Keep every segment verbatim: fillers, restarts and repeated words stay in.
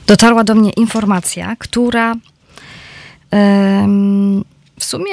dotarła do mnie informacja, która em, w sumie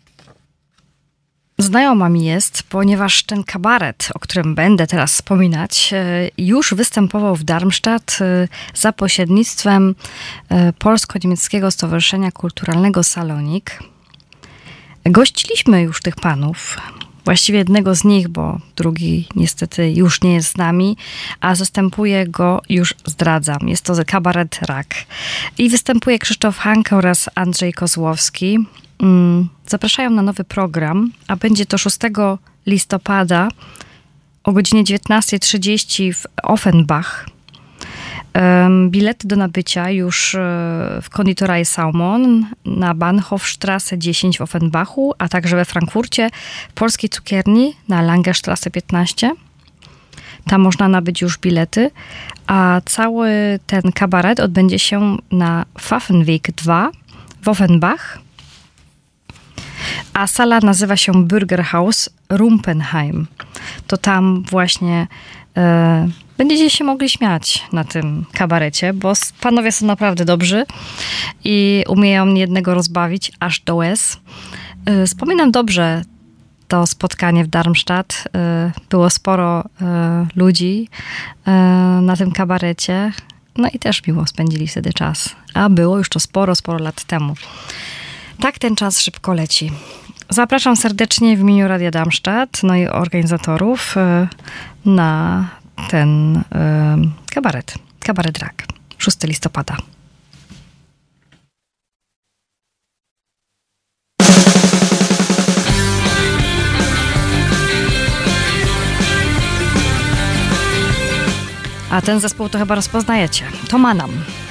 znajoma mi jest, ponieważ ten kabaret, o którym będę teraz wspominać, już występował w Darmstadt za pośrednictwem Polsko-Niemieckiego Stowarzyszenia Kulturalnego Salonik. Gościliśmy już tych panów, właściwie jednego z nich, bo drugi niestety już nie jest z nami, a zastępuje go, już zdradzam, jest to kabaret Rak. I występuje Krzysztof Hanke oraz Andrzej Kozłowski. Zapraszają na nowy program, a będzie to szóstego listopada o godzinie dziewiętnasta trzydzieści w Offenbach. Bilety do nabycia już w Konditorei Salmon na Bahnhofstrasse dziesięć w Offenbachu, a także we Frankfurcie, w Polskiej Cukierni na Langerstrasse piętnaście. Tam można nabyć już bilety, a cały ten kabaret odbędzie się na Pfaffenweg dwa w Offenbach. A sala nazywa się Bürgerhaus Rumpenheim. To tam właśnie e, będziecie się mogli śmiać na tym kabarecie, bo panowie są naprawdę dobrzy i umieją jednego rozbawić aż do łez. E, wspominam dobrze to spotkanie w Darmstadt. E, było sporo e, ludzi e, na tym kabarecie. No i też miło spędzili wtedy czas. A było już to sporo, sporo lat temu. Tak ten czas szybko leci. Zapraszam serdecznie w imieniu Radia Darmstadt, no i organizatorów na ten kabaret. Kabaret Rak. szóstego listopada. A ten zespół to chyba rozpoznajecie. To Manam.